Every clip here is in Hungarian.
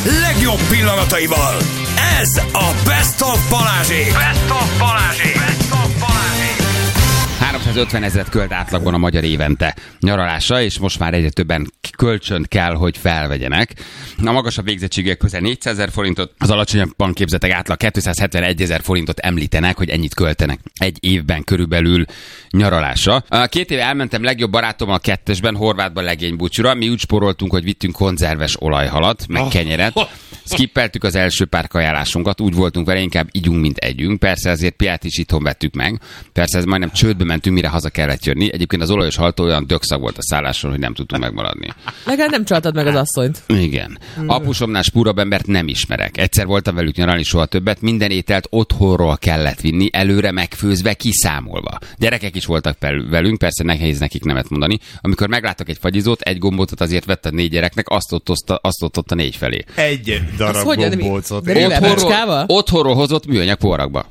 legjobb pillanataival. Ez a Best of Balázsék. Best of Balázsék. Best of Balázsék. 350 000 költ átlagban a magyar évente nyaralásra, és most már egyre többen kölcsönt kell, hogy felvegyenek. A magasabb végzettségek közel 400 000 forintot, az alacsonyabban képzettek átlag 271 000 forintot említenek, hogy ennyit költenek egy évben körülbelül nyaralásra. 2 éve elmentem legjobb barátommal kettesben, Horvátban legénybúcsúra. Mi úgy spóroltunk, hogy vittünk konzerves olajhalat, meg kenyeret. Skippeltük az első pár kajálásunkat, úgy voltunk vele, inkább igyunk, mint együnk. Persze azért piát is itthon vettük meg. Persze ez majdnem csődbe mentünk, mire haza kellett jönni. Egyébként az olajos haltó olyan dögszag volt a szálláson, hogy nem tudtunk megmaradni. Legalább nem csaltad meg az asszonyt. Igen. Apusomnál spúrabb embert nem ismerek. Egyszer voltam velük nyaralni, soha többet. Minden ételt otthonról kellett vinni, előre megfőzve, kiszámolva. Gyerekek is voltak velünk, persze nehéz nekik nemet mondani. Amikor megláttak egy fagyizót, egy gombócot azért vett a 4 gyereknek, azt osztotta 4 felé. Egy darab gombócot. Otthonról hozott műanyag poharakba.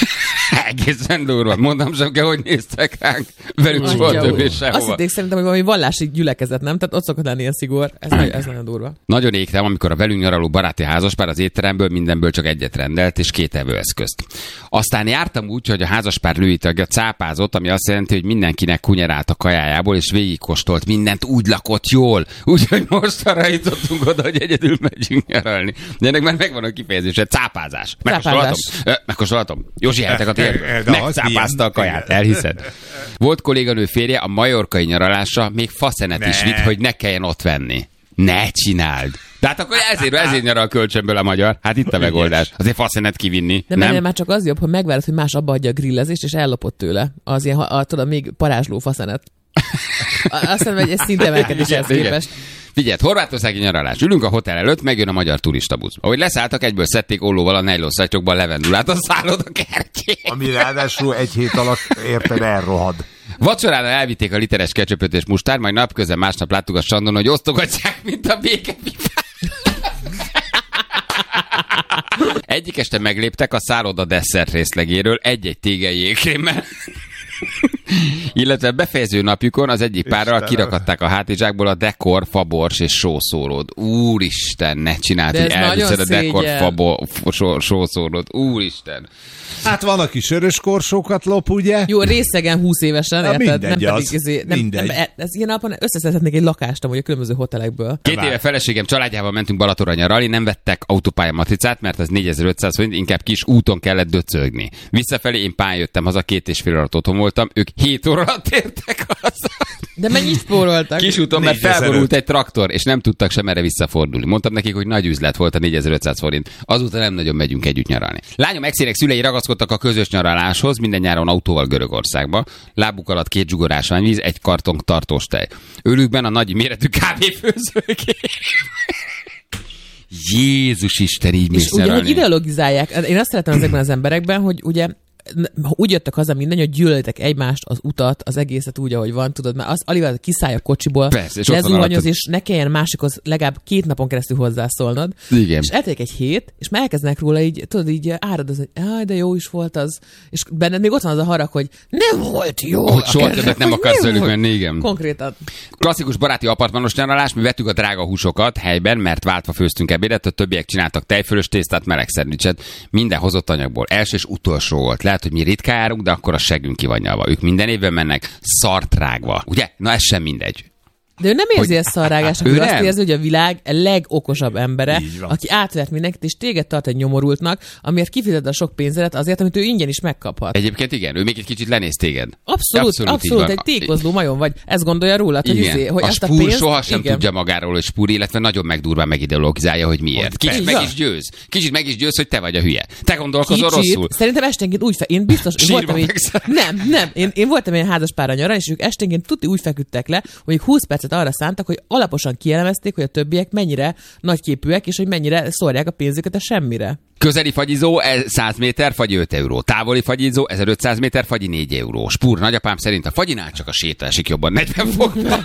Egészen durva. Mondom sem kell, hogy néztek ránk. Velük soha többé sehova. Azt hitték szerintem, hogy valami vallási gyülekezet, nem? Tehát ott szokott lenni ilyen szigor. Ez nagyon durva. Nagyon égtem, amikor a velünk nyaraló baráti házaspár az étteremből mindenből csak egyet rendelt, és 2 evőeszközt. Aztán jártam úgy, hogy a házaspár lőitagja cápázott, ami azt jelenti, hogy mindenkinek kunyerált a kajájából, és végigkóstolt mindent, úgy lakott jól. Úgyhogy most arra jutottunk oda, hogy egyedül megyünk nyaralni. De ennek már megvan a kifejezése, cápázás. Megkóstolhatom. Józsi, eltek a megcápázta a kaját, elhiszed? Volt kolléganő férje a majorkai nyaralásra, még faszenet is vitt, hogy ne kelljen ott venni. Ne csináld! De hát akkor ezért nyaral kölcsönből a magyar. Hát itt a megoldás. Azért faszenet kivinni. De nem? Már csak az jobb, hogy megvárod, hogy más abba adja a grillezést, és ellopott tőle. Az ilyen, tudod, még parázsló faszenet. Azt mondom, hogy ez szinte emelkedéshez képest. Figyeld, horvátországi nyaralás. Ülünk a hotel előtt, megjön a magyar turistabusz. Ahogy leszálltak, egyből szedték ollóval a nejlonszatyrokban levendulát a szálloda kertjén. Ami ráadásul egy hét alatt érted elrohad. Vacsorára elvitték a literes ketchupöt és mustár, majd napközben másnap láttuk a strandon, hogy osztogatják, mint a békepipát. Egyik este megléptek a szálloda desszert részlegéről egy-egy tégely jégkrémmel. Illetve befejező napjukon az egyik párral kirakadták a hátizsákból a dekor, fabors és sószórót. Úristen, ne csináld, hogy elviszed a dekor, sószórót. Úristen. Hát van, aki sörös korsókat lop, ugye? Jó, részegen 20 évesen, érted? Mindegy, nem pedig mindegy. Ez ilyen napon összeszedhetnék egy lakást amúgy a különböző hotelekből. 2 éve feleségem családjával mentünk Balatonra nyaralni, nem vettek autópálya matricát, mert az 4500 forint, inkább kis úton kellett döcögni. Visszafelé én pályán jöttem haza, 2,5 óra alatt otthon voltam, ők 7 óra alatt értek haza. De mennyit spóroltak? Kis úton, mert felborult egy traktor, és nem tudtak sem erre visszafordulni. Mondtam nekik, hogy nagy üzlet volt a 4500 forint. Azóta nem nagyon megyünk együtt nyaralni. Lányom exének szülei ragaszkodtak a közös nyaraláshoz, minden nyáron autóval Görögországba. Lábuk alatt 2 zsugorás víz, 1 karton tartós tej. Őlükben a nagy méretű kávéfőzőgép. Jézus Isten, így mész nyaralni. Ugye, hogy ideologizálják. Én azt szeretem ezekben az emberekben, hogy ugye úgy jöttek haza minden, hogy gyűlölitek egymást, az utat, az egészet úgy, ahogy van, tudod, mert az alig kiszállj a kocsiból, lezuhanyoz, és ne kelljen másikhoz legalább 2 napon keresztül hozzászólnod. Igen. És eltelik egy hét, és már elkezdenek róla így, tudod, így árad az, hogy de jó is volt az, és benned még ott van az a harag, hogy nem volt jó. Hogy soha többet nem akarsz velük menni, igen. Konkrétan. Klasszikus baráti apartmanos nyaralás, mi vettük a drága húsokat helyben, mert váltva főztünk ebédet, a többiek csináltak tejfölös tésztát, meleg szendvicset, minden hozott anyagból. Első és utolsó volt. Lehet, hogy mi ritkán járunk, de akkor a seggünk ki van nyalva. Ők minden évben mennek szartrágva. Ugye? Na ez sem mindegy. De ő nem érzi ezt szarrágásnak, ő azt érzi, hogy a világ a legokosabb embere, aki átvert mindenkit, és téged tart egy nyomorultnak, amiért kifizeted a sok pénzedet azért, amit ő ingyen is megkaphat. Egyébként igen, ő még egy kicsit lenéz téged. Abszolút egy tékozló majom vagy. Ez gondolja rólad, hogy, hogy a azt a pénzt... sohasem tudja magáról, hogy spúr, illetve nagyon megdurván megideologizálja, hogy miért. Kicsit meg is győz, hogy te vagy a hülye. Te gondolkozol rosszul. Szerintem esténként úgy én biztos voltam én voltam ilyen házaspárra nyarán, és ők esténként tuti úgy feküdtek le, hogy 20 percet arra szántak, hogy alaposan kielemezték, hogy a többiek mennyire nagyképűek, és hogy mennyire szórják a pénzüket a semmire. Közeli fagyizó 100 méter, fagyi 5 euró. Távoli fagyizó 1500 méter, fagyi 4 euró. Spúr nagyapám szerint a fagyinál csak a séta esik jobban 40 fokban.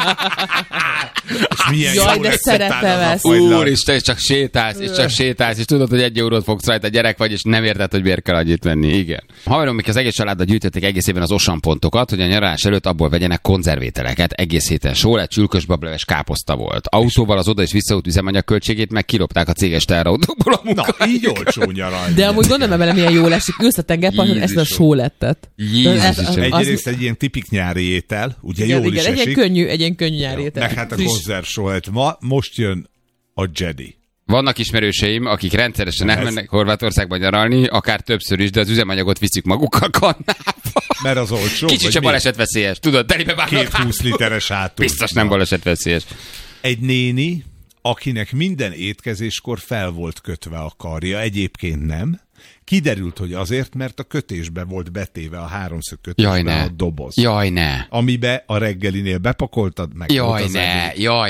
Jaj, de szeretem ezt. Úristen, és csak sétálsz, és tudod, hogy 1 eurót fogsz rajta, gyerek vagy, és nem érted, hogy miért kell annyit venni. Igen. Haverom, az egész családdal gyűjtötték egész évben az osampontokat, hogy a nyaralás előtt abból vegyenek konzervételeket. Egész héten sólet, csülkös bableves, káposzta volt. Autóval az oda és visszaút üzemanyag költségét meg kilopták a céges teherautókból a munkahelyet. Na, így olcsó nyaralni. De amúgy gondolom, vele milyen jól esik. Ülsz a tengerparton, ezt a sólettet. Egyrészt egy ilyen tipik nyári étel, ugye jól is esik. Egy ilyen könnyű nyári étel. Meg hát a konzervsólet. Most jön a Jedi. Vannak ismerőseim, akik rendszeresen elmennek Horvátországba nyaralni, akár többször is, de az üzemanyagot viszik magukkal kannába. Mert az olcsó. Kicsit sem balesetveszélyes, tudod, telibe vágnak. 2 20 literes hátul. Biztos nem balesetveszélyes. Egy néni, akinek minden étkezéskor fel volt kötve a karja, egyébként nem. Kiderült, hogy azért, mert a kötésbe volt betéve a háromszög kötésbe a doboz. Jaj, ne. Amibe a reggelinél bepakoltad, meg jaj, ne.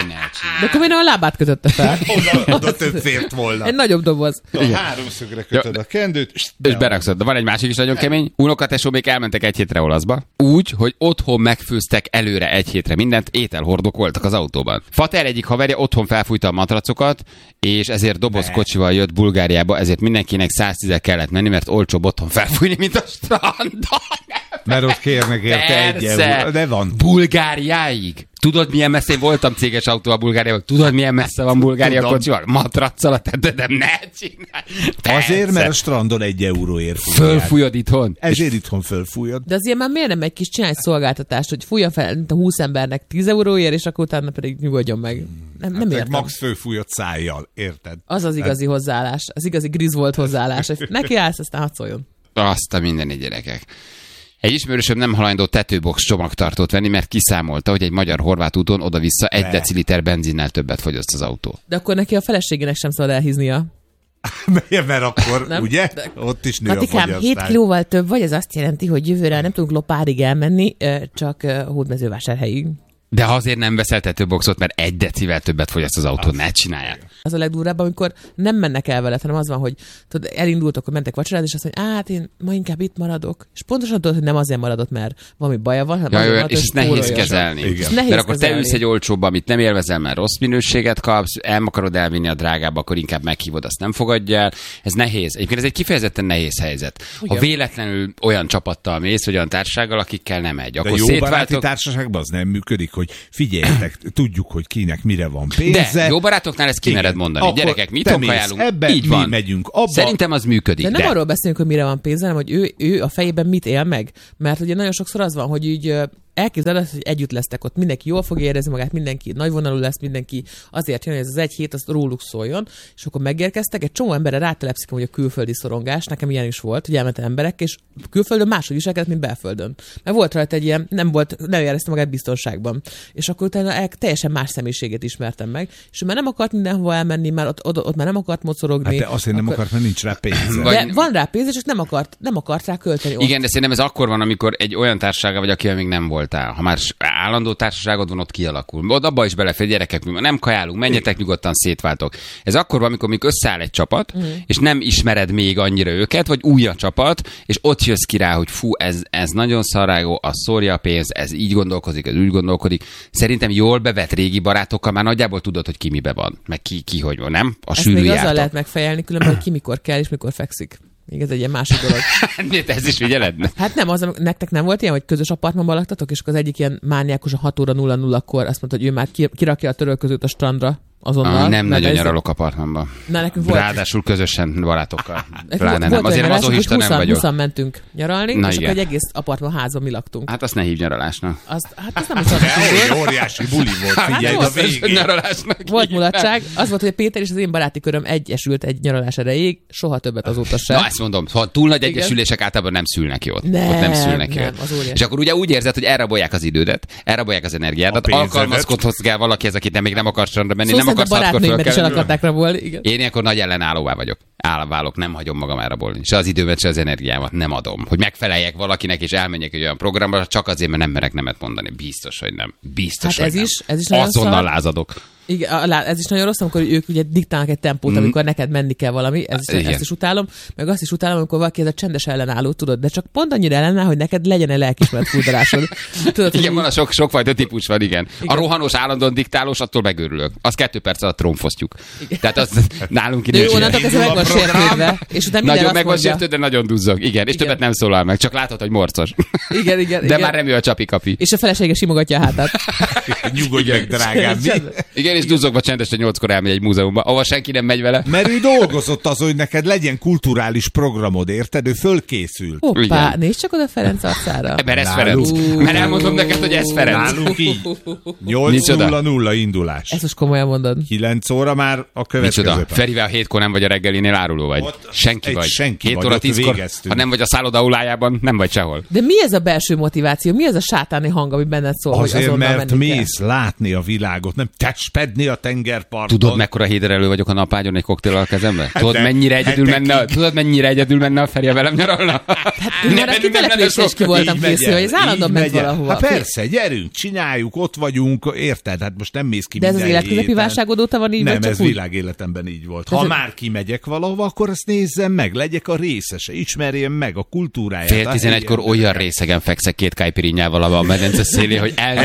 De akkor miért a lábát kötötte fel? oda több fért volna. Egy nagyobb doboz. A háromszögre kötöd a kendőt, és berakszod. De van egy másik is nagyon kemény. Unokatesómék elmentek 1 hétre olaszba. Úgy, hogy otthon megfőztek előre 1 hétre mindent, ételhordók voltak az autóban. Fater egyik haverja otthon felfújta a matracokat, és ezért dobozkocsival jött Bulgáriába, ezért mindenkinek 110 kellett menni, mert olcsóbb otthon felfújni, mint a strandon. Mert ott kérnek érte 1 euró. De van. Bulgáriáig. Tudod, milyen messze én voltam céges autóval Bulgáriában? Tudod, milyen messze van Bulgária kocsival? Matraccal a tetőden, ne csinálj. Azért, mert a strandon 1 euróért fölfújod itthon. Ezért itthon fölfújod. De azért már miért nem egy kis csinálj szolgáltatást, hogy fújja fel a 20 embernek 10 euróért, és akkor utána pedig nyugodjon meg. Nem értem. Max fölfújott szájjal, érted? Az igazi hozzáállás, az igazi Griswold hozzáállás. Neki állsz, aztán hadd szóljon. Azt a mindeni gyerekek. Egy ismerősöm nem hajlandó tetőbox csomagtartót venni, mert kiszámolta, hogy egy magyar-horvát úton oda-vissza 1 deciliter benzinnel többet fogyaszt az autó. De akkor neki a feleségének sem szabad elhíznia. Mert akkor, nem? Ugye? Ott is nő Katikám, a fogyasztás. 7 kilóval több vagy, ez azt jelenti, hogy jövőre nem tudunk Lopárig elmenni, csak Hódmezővásárhelyig. De azért nem veszel tetőboxot, mert 1 decivel többet fogyaszt az autó, ne csinálják. Az a legdurvább, amikor nem mennek el veled, hanem az van, hogy tudod, elindultok, hogy mentek vacsorázni, és azt mondja, én ma inkább itt maradok. És pontosan tudod, hogy nem azért maradott, mert valami baja van, hanem azért és ezt nehéz kezelni. Mert akkor te ülsz egy olcsóba, amit nem élvezel, mert rossz minőséget kapsz, akarod elvinni a drágába, akkor inkább meghívod, azt nem fogadja el. Ez nehéz. Egyébként ez egy kifejezetten nehéz helyzet. Ha véletlenül olyan csapattal mész, vagy olyan társasággal, akikkel nem megy, akkor jó baráti társaságban az nem működik, hogy figyeljetek, tudjuk, hogy kinek mire van pénze. De jó barátoknál ezt kimered mondani. Akkor gyerekek, mit ajánlunk? Ebben, így van. Mi megyünk abba. Szerintem az működik. De nem arról beszélünk, hogy mire van pénze, hanem hogy ő a fejében mit él meg. Mert ugye nagyon sokszor az van, hogy így elképzeled, hogy együtt lesztek ott, mindenki jól fogja érezni magát, mindenki nagyvonalú lesz, mindenki azért jön, hogy ez az 1 hét, az róluk szóljon, és akkor megérkeztek, egy csomó emberre rátelepszik, hogy a külföldi szorongás, nekem ilyen is volt, hogy elmentem emberek, és külföldön máshogy viselkedett, mint belföldön. Mert volt rajta egy ilyen, nem érezte magát biztonságban. És akkor utána teljesen más személyiséget ismertem meg, és ő már nem akart mindenhova elmenni, már ott már nem akart mocorogni. Hát de azért nem akart, mert nincs rá pénze. De van rá pénze, csak nem akart rá költeni. Igen, de szerintem ez akkor van, amikor egy olyan társasága vagy, akivel még nem voltál. Ha már állandó társaságod van, ott kialakul. Oda abba is belefér, gyerekek, nem kajálunk, menjetek nyugodtan, szétváltok. Ez akkor van, amikor összeáll egy csapat, és nem ismered még annyira őket, vagy új a csapat, és ott jössz ki rá, hogy fú, ez nagyon szarágó, az szórja a pénz, ez így gondolkodik, ez úgy gondolkodik. Szerintem jól bevett régi barátokkal már nagyjából tudod, hogy ki mibe van, meg ki hogy van, nem? A sűrű jártak. Ezt még azzal lehet megfejelni, különben, hogy ki mikor kell és mikor fekszik. Még ez egy ilyen másik dolog. Ez is figyeled? Hát nem, nektek nem volt ilyen, hogy közös apartmanban laktatok, és akkor az egyik ilyen mániákus a 6 óra 00-kor azt mondta, hogy ő már kirakja a törölközőt a strandra. Azonnal. Nem nagyon nyaralok apartmanban. Ráadásul közösen barátokkal. Nem. Azért mazochista nem vagyok. 20-an mentünk nyaralni, és akkor egy egész apartmanházban mi laktunk. Hát azt ne hívj nyaralásnak. Hát az nem is az. Óriási buli volt, figyelj a végén. Volt mulatság. Az volt, hogy a Péter és az én baráti köröm egyesült egy nyaralás erejéig, soha többet azóta sem. Na ezt mondom, ha túl nagy egyesülések általában nem szülnek jót. Ott nem szülnek jót. És akkor ugye úgy érzed, hogy elrabolják az idődet, elrabolják az energiádat, alkalmazkodsz kell valakihez, akit még nem akar strandra menni, nem akarsz barátnőimet is el akarták rabolni, igen. Én ilyenkor nagy ellenállóvá vagyok. Válok, nem hagyom magam elrabolni. Se az időmet, se az energiámat nem adom. Hogy megfeleljek valakinek és elmenjek egy olyan programra, csak azért, mert nem merek nemet mondani. Biztos, hogy nem. Biztos, hát hogy ez is azonnal lázadok. Igen, ez is nagyon rossz, amikor ők ugye diktálnak egy tempót, amikor neked menni kell valami, ezt is utálom, meg azt is utálom, amikor valaki ez a csendes ellenálló, tudod, de csak pont annyira ellenáll, hogy neked legyen egy lelkismeret furdalásod. Tudod, igen, van a sokfajta típus van, igen. A rohanos, állandóan diktálós, attól megőrülök. Az 2 perc alatt trónfosztjuk. Tehát az nálunk ide. Ő onnantól kezdve meg van sértődve, és utána nagyon meg van sértődve, de nagyon duzzog. Igen, és többet nem szólal meg, csak látod, hogy morcos. Igen. De már remő a csapi-kapi. És a felesége simogatja a hátát. Nyugodj meg, drágám. Igen, és duzzogva csendesen 8-kor elmegy egy múzeumba, ahol senki nem megy vele. Mert ő dolgozott az, hogy neked legyen kulturális programod, érted? Ő fölkészült. Hoppá, nézd csak oda Ferenc arcára. Mert ez Ferenc. Mert elmondom neked, hogy ez Ferenc. Nálunk így. 8:00 indulás. Ezt most komolyan mondod. 9 óra már a következő. Micsoda? Ferivel 7-kor nem vagy a reggelinél áruló vagy. Senki vagy. 7 óra 10-kor, ha nem vagy a szállodaaulájában, nem vagy sehol. De mi ez a belső motiváció? Mi ez a sátáni hang, ami benned szól, azért, hogy azonnal mert mész látni a világot, nem testpedni a tengerparton. Tudod, mekkora héderelő vagyok a napágyon egy koktéllal a kezembe? Tudod, mennyire egyedül menne a Feri, velem nyaralna? Hát kitelepülésre is ki voltam készülve, hogy ez állandóan ment valahova. Hát persze, gyerünk, csináljuk, ott vagyunk, érted? Hát most nem mész ki de ez minden az életközepi válságod óta van így? Nem, ez világéletemben így volt. Ha már kimegyek valahova, akkor azt nézzem meg, legyek a részese, ismerjem meg a kultúráját. 10:30-kor olyan részegen fekszek 2 caipirinhával a medence szélén, hogy el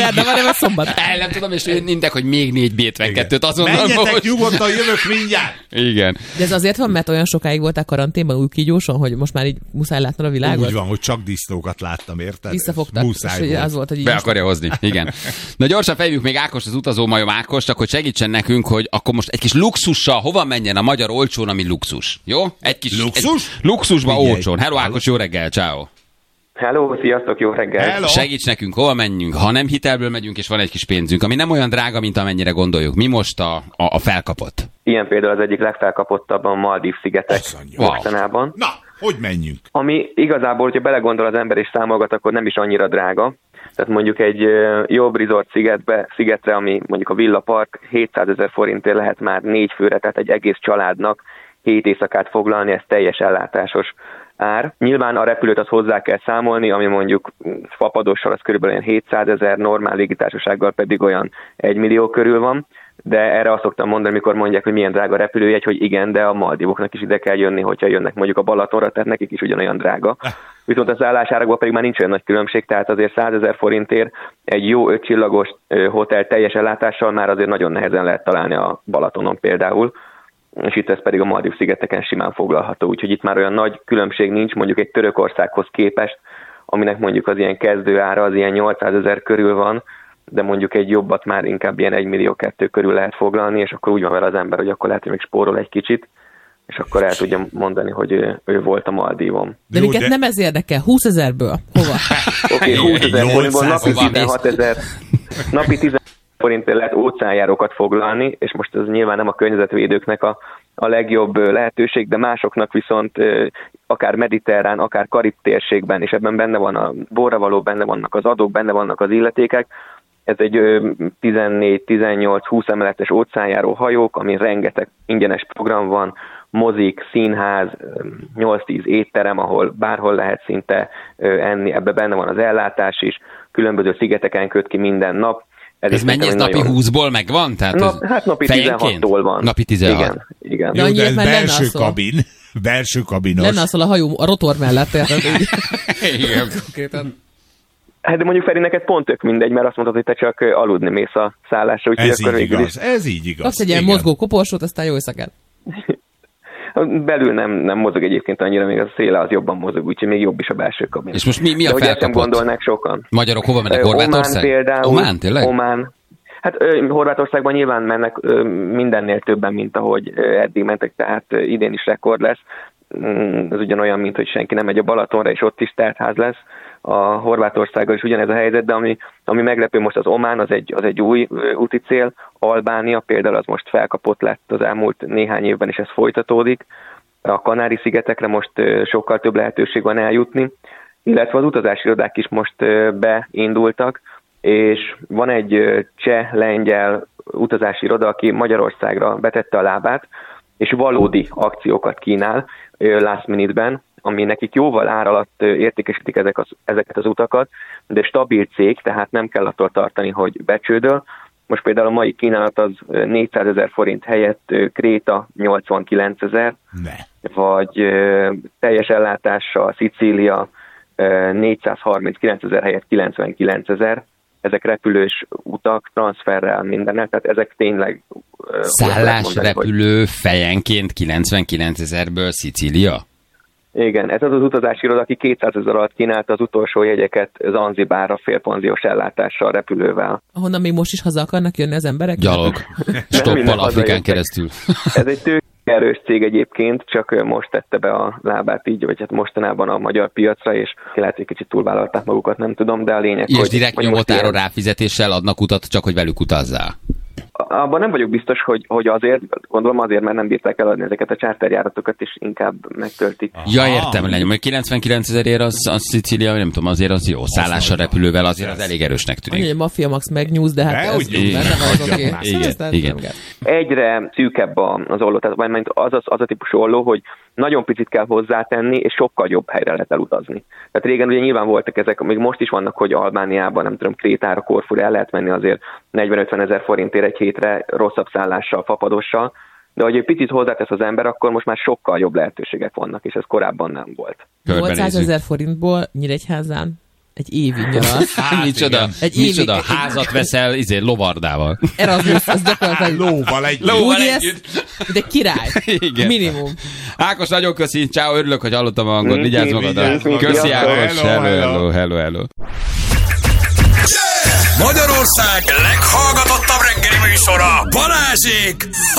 nem tudom, és nintek, hogy még 4 B52-t azonnal. Menjetek nyugodtan, jövök mindjárt! Igen. De ez azért van, mert olyan sokáig voltál karanténban új kígyóson, hogy most már így muszáj látnod a világot? Úgy van, hogy csak disznókat láttam, érted? Visszafogtak. Muszáj volt. Az volt, hogy be akarja hozni, igen. Na gyorsan fejlődjük még Ákos, az utazó majom Ákos, csak hogy segítsen nekünk, hogy akkor most egy kis luxussal hova menjen a magyar olcsón, ami luxus. Jó? Egy kis luxus? Luxusba olcsón. Hello Ákos, jó reggel, ciao. Hello, sziasztok, jó reggel! Hello. Segíts nekünk, hol menjünk, ha nem hitelből megyünk, és van egy kis pénzünk, ami nem olyan drága, mint amennyire gondoljuk. Mi most a felkapott? Ilyen például az egyik legfelkapottabb a Maldív-szigetek mostanában. Na, hogy menjünk? Ami igazából, hogyha belegondol az ember és számolgat, akkor nem is annyira drága. Tehát mondjuk egy jobb resort szigetre, ami mondjuk a Villa Park, 700 000 forintért lehet már 4 főre, tehát egy egész családnak 7 éjszakát foglalni, ez teljes ellátásos ár. Nyilván a repülőt az hozzá kell számolni, ami mondjuk fapadossal az körülbelül 700 000, normál légitársasággal pedig olyan 1 millió körül van, de erre azt szoktam mondani, amikor mondják, hogy milyen drága repülőjegy, hogy igen, de a Maldivoknak is ide kell jönni, hogyha jönnek mondjuk a Balatonra, tehát nekik is ugyanolyan drága. Viszont a szállásárakban pedig már nincs olyan nagy különbség, tehát azért 100 000 forintért egy jó 5 csillagos hotel teljes ellátással már azért nagyon nehezen lehet találni a Balatonon például, és itt ez pedig a Maldív-szigeteken simán foglalható, úgyhogy itt már olyan nagy különbség nincs, mondjuk egy Törökországhoz képest, aminek mondjuk az ilyen kezdő ára az ilyen 800 000 körül van, de mondjuk egy jobbat már inkább ilyen 1,2 millió körül lehet foglalni, és akkor úgy van vele az ember, hogy akkor lehet, hogy még spórol egy kicsit, és akkor el tudja mondani, hogy ő volt a Maldívon. De minket nem ez érdekel, 20 000-ből. Hova? Oké, 20 000 forintból napi 16 000, napi 10 forintért lehet óceánjárókat foglalni, és most ez nyilván nem a környezetvédőknek a legjobb lehetőség, de másoknak viszont akár mediterrán, akár karib térségben, és ebben benne van a borravaló, benne vannak az adók, benne vannak az illetékek. Ez egy 14-18-20 emeletes óceánjáró hajók, ami rengeteg ingyenes program van, mozik, színház, 8-10 étterem, ahol bárhol lehet szinte enni, ebbe benne van az ellátás is, különböző szigeteken köt ki minden nap. Ez mennyi, ez napi 20-ból megvan? Tehát hát napi 16-tól van. Napi 16. Igen. Jó, de ez belső kabin. Belső kabinos. Lenne az a hajó a rotor mellett, érted? Igen. Hát de mondjuk Feri, neked pont tök mindegy, mert azt mondtad, hogy te csak aludni mész a szállásra. Ez így igaz, ez így igaz. Kapsz egy ilyen mozgó koporsót, aztán jó éjszakát. Belül nem mozog egyébként annyira, még a széle az jobban mozog, úgyhogy még jobb is a belső kabin. És most mi a felkapott? Nem gondolnák sokan. Magyarok hova mennek? Horvátország? Omán például. Omán, tényleg? Omán. Hát Horvátországban nyilván mennek mindennél többen, mint ahogy eddig mentek, tehát idén is rekord lesz. Ez ugyanolyan, mint hogy senki nem megy a Balatonra, és ott is teltház lesz. A Horvátországgal is ugyanez a helyzet, de ami meglepő most az Omán, az egy új úti cél. Albánia például az most felkapott lett az elmúlt néhány évben, és ez folytatódik. A Kanári-szigetekre most sokkal több lehetőség van eljutni, illetve az utazási irodák is most beindultak, és van egy cseh-lengyel utazási iroda, aki Magyarországra betette a lábát, és valódi akciókat kínál last minute-ben, ami nekik jóval ár alatt értékesítik ezeket az utakat, de stabil cég, tehát nem kell attól tartani, hogy becsődöl, Most például a mai kínálat az 400 000 forint helyett Kréta 89 000, vagy teljes ellátással Szicília 439 000 helyett 99 000. Ezek repülős utak, transferrel, mindennel, tehát ezek tényleg... Szállásrepülő fejenként 99 000-ből Szicília? Igen, ez az utazási iroda, aki 200 000 alatt kínálta az utolsó jegyeket Zanzibárra félpanziós ellátással, repülővel. Ahonnan még most is haza akarnak jönni az emberek? Gyalog. Stoppal Afrikán keresztül. Ez egy tőkeerős cég egyébként, csak most tette be a lábát így, vagy hát mostanában a magyar piacra, és lehet, hogy kicsit túlvállalták magukat, nem tudom, de a lényeg, és direkt nyomotáron ráfizetéssel adnak utat, csak hogy velük utazzál. Abban nem vagyok biztos, hogy azért, gondolom azért, mert nem bírták eladni ezeket a charterjáratokat, és inkább megtöltik. Ja, értem, lenyom, hogy 99 000 az Szicília, nem tudom, azért az jó. Szállással, repülővel azért az elég erősnek tűnik. Annyi, hogy Mafia Max megnyúz, de hát ez igen. Egyre szűkebb az olló, tehát az a típusú olló, hogy nagyon picit kell hozzátenni, és sokkal jobb helyre lehet elutazni. Tehát régen ugye nyilván voltak ezek, még most is vannak, hogy Albániában, nem tudom, Krétára, Korfura el lehet menni azért 40-50 000 forintért egy hétre rosszabb szállással, fapadossal, de hogy egy picit hozzátesz az ember, akkor most már sokkal jobb lehetőségek vannak, és ez korábban nem volt. 800 000 forintból Nyíregyházán egy évig nyaralsz. Micsoda házat veszel lovardával. Erasmus, az gyakorlatilag lóval együtt. De király. Igen. Minimum. Ákos, nagyon köszi. Ciao, örülök, hogy hallottam a hangot. Vigyázz magadra. Köszi, Ákos. Hello. Magyarország leghallgatottabb reggeli műsora, Balázsék!